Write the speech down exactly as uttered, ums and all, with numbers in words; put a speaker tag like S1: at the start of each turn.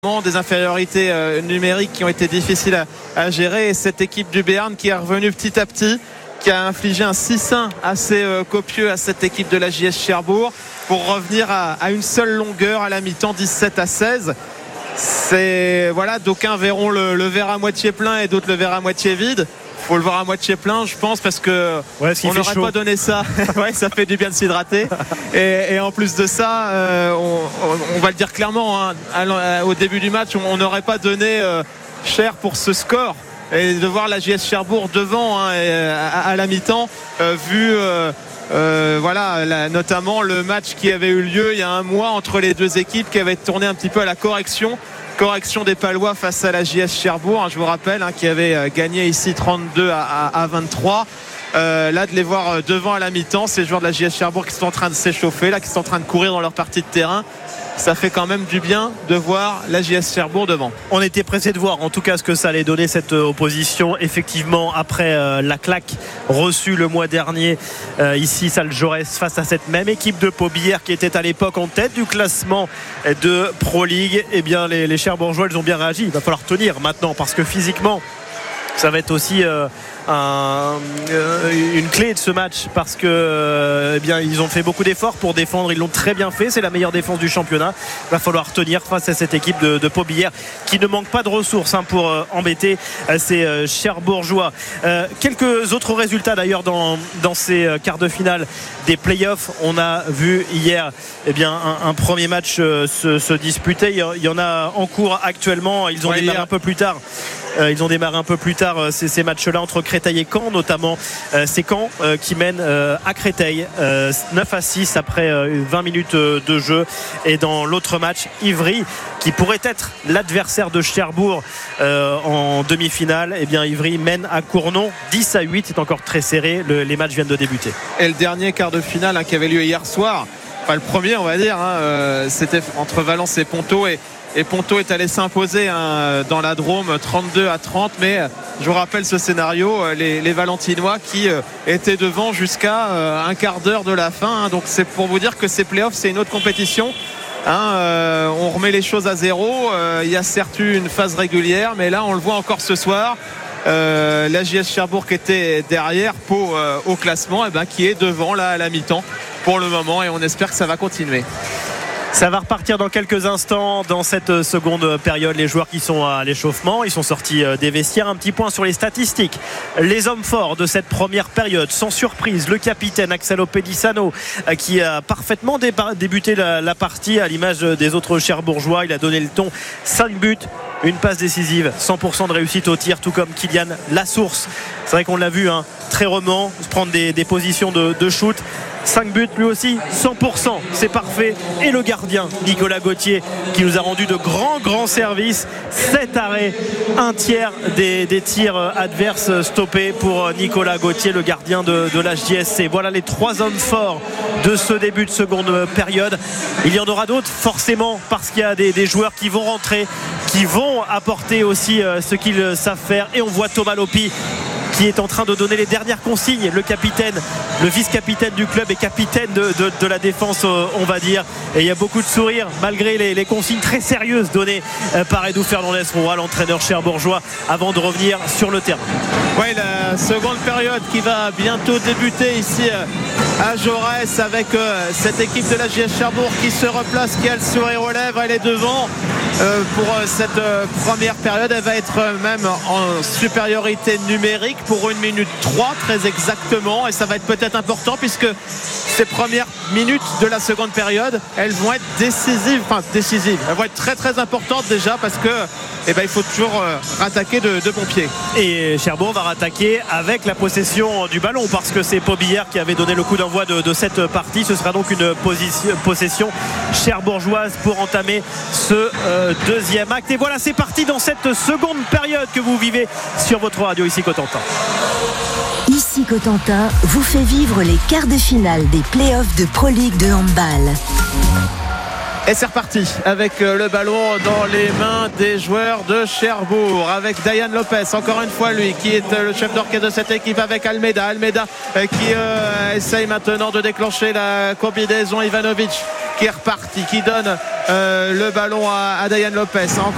S1: Des infériorités euh, numériques qui ont été difficiles à, à gérer, et cette équipe du Béarn qui est revenue petit à petit, qui a infligé un six un assez euh, copieux à cette équipe de la J S Cherbourg pour revenir à, à une seule longueur à la mi-temps, dix-sept à seize. C'est, voilà, d'aucuns verront le, le verre à moitié plein et d'autres le verre à moitié vide. Faut le voir à moitié plein, je pense, parce que
S2: ouais,
S1: on n'aurait pas donné ça. Ouais, ça fait du bien de s'hydrater. Et, et en plus de ça, euh, on, on, on va le dire clairement, hein, à, au début du match, on n'aurait pas donné euh, cher pour ce score. Et de voir la J S Cherbourg devant, hein, et, à, à la mi-temps, euh, vu euh, euh, voilà, la, notamment le match qui avait eu lieu il y a un mois entre les deux équipes, qui avait tourné un petit peu à la correction. Correction des Palois face à la J S Cherbourg, hein, je vous rappelle, hein, qui avait gagné ici trente-deux à vingt-trois. Euh, là, de les voir devant à la mi-temps, ces joueurs de la J S Cherbourg qui sont en train de s'échauffer, là, qui sont en train de courir dans leur partie de terrain, ça fait quand même du bien de voir la J S Cherbourg devant.
S2: On était pressé de voir en tout cas ce que ça allait donner, cette opposition, effectivement, après euh, la claque reçue le mois dernier euh, ici Salle Jaurès face à cette même équipe de Pobillère qui était à l'époque en tête du classement de Pro League. Eh bien, les, les Cherbourgeois, ils ont bien réagi. Il va falloir tenir maintenant, parce que physiquement ça va être aussi euh, un, euh, une clé de ce match, parce que euh, eh bien, ils ont fait beaucoup d'efforts pour défendre, ils l'ont très bien fait, c'est la meilleure défense du championnat. Il va falloir tenir face à cette équipe de, de Pobillère qui ne manque pas de ressources, hein, pour euh, embêter euh, ces euh, Cherbourgeois. Euh, quelques autres résultats d'ailleurs dans, dans ces euh, quarts de finale des playoffs. On a vu hier, eh bien, un, un premier match euh, se, se disputer. Il y en a en cours actuellement. Ils ont ouais, démarré hier. un peu plus tard. Euh, ils ont démarré un peu plus tard euh, ces, ces matchs-là entre Créteil et Caen, notamment. Euh, c'est Caen euh, qui mène euh, à Créteil euh, neuf à six après euh, vingt minutes euh, de jeu. Et dans l'autre match, Ivry, qui pourrait être l'adversaire de Cherbourg euh, en demi-finale, eh bien Ivry mène à Cournon dix à huit. C'est encore très serré. Le, les matchs viennent de débuter.
S1: Et le dernier quart de finale, hein, qui avait lieu hier soir, enfin le premier, on va dire, hein, euh, c'était entre Valence et Ponto, et Et Ponto est allé s'imposer, hein, dans la Drôme trente-deux à trente. Mais je vous rappelle ce scénario, les, les Valentinois qui euh, étaient devant jusqu'à euh, un quart d'heure de la fin, hein. Donc c'est pour vous dire que ces playoffs, c'est une autre compétition, hein. euh, On remet les choses à zéro. euh, Il y a certes eu une phase régulière, mais là on le voit encore ce soir, euh, la J S Cherbourg qui était derrière Pau euh, au classement, et ben, qui est devant là à la mi-temps pour le moment, et on espère que ça va continuer.
S2: Ça va repartir dans quelques instants dans cette seconde période. Les joueurs qui sont à l'échauffement, ils sont sortis des vestiaires. Un petit point sur les statistiques. Les hommes forts de cette première période, sans surprise, le capitaine Axel Pedisano, qui a parfaitement débuté la partie à l'image des autres Cherbourgeois. Il a donné le ton. cinq buts, une passe décisive, cent pour cent de réussite au tir, tout comme Kylian Lasource. C'est vrai qu'on l'a vu, hein, très roman, prendre des, des positions de, de shoot. cinq buts lui aussi, cent pour cent, c'est parfait. Et le gardien Nicolas Gauthier, qui nous a rendu de grands grands services. sept arrêts, un tiers des, des tirs adverses stoppés pour Nicolas Gauthier, le gardien de, de la J S C. Voilà les trois hommes forts de ce début de seconde période. Il y en aura d'autres forcément, parce qu'il y a des, des joueurs qui vont rentrer, qui vont apporter aussi euh, ce qu'ils savent faire. Et on voit Thomas Lopi qui est en train de donner les dernières consignes, le capitaine, le vice-capitaine du club et capitaine de, de, de la défense, on va dire. Et il y a beaucoup de sourires malgré les, les consignes très sérieuses données par Edou Fernandez Roy, l'entraîneur cherbourgeois, avant de revenir sur le terrain.
S1: Oui, la seconde période qui va bientôt débuter ici à Jaurès, avec cette équipe de la J S Cherbourg qui se replace, qui a le sourire aux lèvres. Elle est devant euh, pour cette euh, première période. Elle va être même en supériorité numérique pour une minute trois très exactement, et ça va être peut-être important, puisque ces premières minutes de la seconde période, elles vont être décisives, enfin décisives, elles vont être très très importantes déjà, parce que eh ben, il faut toujours euh, rattaquer de, de bon pied.
S2: Et Cherbourg va rattaquer avec la possession du ballon, parce que c'est Pobillère qui avait donné le coup d'envoi de, de cette partie. Ce sera donc une position, possession cherbourgeoise pour entamer ce euh, deuxième acte. Et voilà, c'est parti dans cette seconde période que vous vivez sur votre radio ici Cotentin.
S3: Ici Cotentin vous fait vivre les quarts de finale des playoffs de Pro League de handball.
S1: Et c'est reparti avec le ballon dans les mains des joueurs de Cherbourg, avec Dayan Lopez, encore une fois lui qui est le chef d'orchestre de cette équipe, avec Almeida Almeida qui euh, essaye maintenant de déclencher la combinaison. Ivanovic qui est reparti, qui donne euh, le ballon à, à Dayan Lopez. Encore